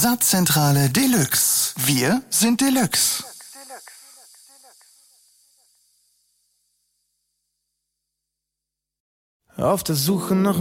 Saatzentrale Deluxe. Wir sind Deluxe. Auf der Suche nach